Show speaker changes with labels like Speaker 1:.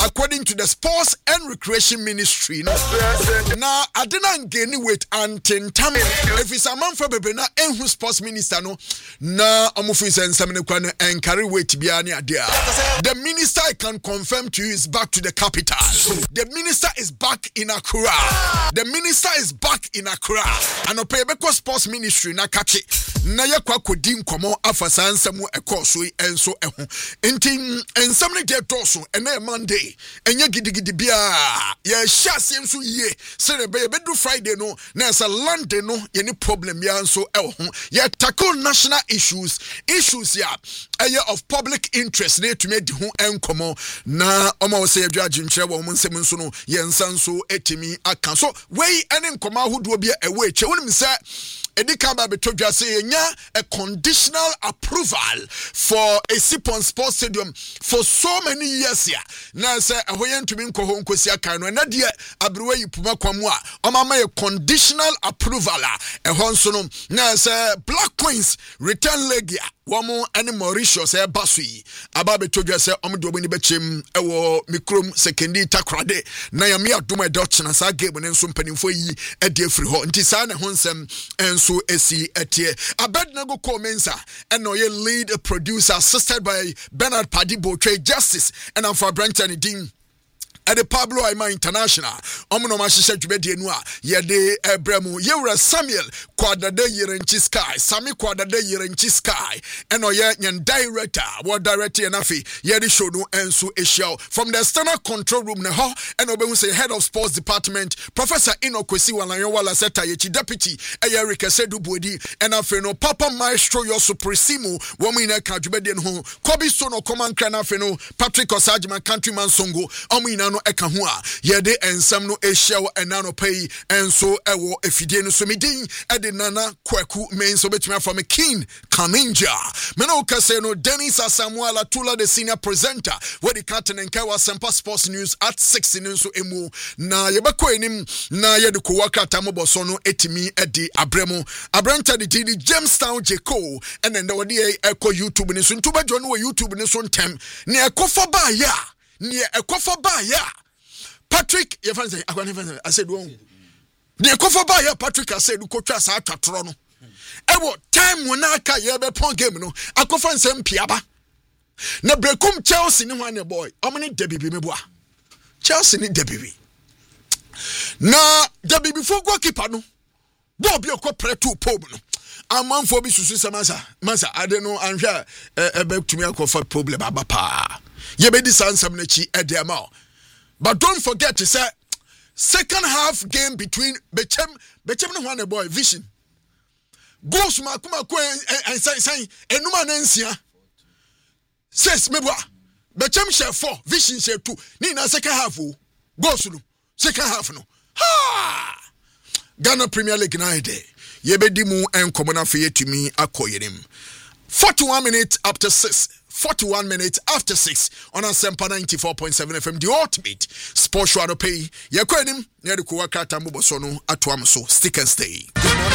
Speaker 1: according to the Sports and Recreation Ministry. Now, I didn't gain weight until time. If it's a man for baby na enhu sports minister no na omufu nsem ne kwan and carry weight biani adia. The minister I can confirm to you is back to the capital. The minister is back in Accra. The minister is back in Accra. And opebeko sports ministry na kachi na yakwa kodi nkomo afasa nsemu ekoso enso ehu. Enti ensem ne detoso ene Monday enye gidigidi bia ye sha senso ye se be do Friday no na sa London no ye ni problem ya nso ehu. Ye tackle national issues ya eye of public interest na to make ho enkomo na omo wo say adwa ginchire wo nsem nso no ye nsanso etimi aka so wey ene nkoma ahodo bia ewe che wonim say Edika ba betodwa say nya a conditional approval for a Sipon Sports Stadium for so many years here. Na say ahoyen tumi nkoho nkosi aka no na de abrewa yipuma kwamu a omama a conditional approval ehon so no na say Black Queens return leg womo ene Mauritius e basui aba betodwa say omdo boni bechem ewo mikrom sekendi takrade na yami adoma dotchna sa game ne nso mpanimfo yi e de free ho nti sa ne ho nsem so esi etie Abednego Komensa and no ye lead producer assisted by Bernard Padibo Trade Justice and I'm for Brenton Dean at the Pablo Aima International omono ma hihye dwebede nu a ye de ebremu yewra Samuel Kwadade Yerenchi Sky Sami Kwadade Yerenchi Sky and oye nyen director what director na fi ye de show no enso ehia from the external control room ne ho and obehu say head of sports department Professor Inokwesi Walanyo Seta Yechi deputy Eric Sedu Bodi and afi no Papa Maestro Yoso Presimu womu ina ka dwebede ho Kobi Sono command kra na afi no Patrick Osajman countryman songo omu ina no eka ho a ye de ensam no ehia wo enano pay enso ewo efidie no so medin ede nana kwaku men so betuma from a King Kaminja meno kase no Dennis Asamuala Tula the senior presenter where the captain and Kawa Sempa Sports News at 6 nso emu na ye beko enim na ye de ko waka tamobo so no etimi edi abremo abranta de di Jamestown Jeko and then the eko YouTube ni so ntuba jo no YouTube ni so ntem ne ekofa ba ya ne ekofa ba ya Patrick ye fan say I said won the ekofa ba ya Patrick I said ko twa sa atwatro no ewo time wona aka ye be pon game no akofa nsem piaba na brekum Chelsea ni one boy omni debibi meboa Chelsea ni debibi na debibi fo goalkeeper no bo bi okọ pretu pom no amanfo bi susu samasa ade no anhwa ebetumi akofa problem aba pa ye be di sansam na chi edema but don't forget to say second half game between Bechem no one boy Vision goals makuma ko ensan enuma na nsia 6 meboa Bechem share 4 Vision share 2 ni na second half o goals no second half no ha Ghana Premier League na ide ye be di mu enkomo na fe yetumi akoyenim 41 minutes after 6 41 minutes after 6 on Asempa 94.7 FM the ultimate sports show pay ye kwanim ne de ko waka tambo so no atoam so stick and stay.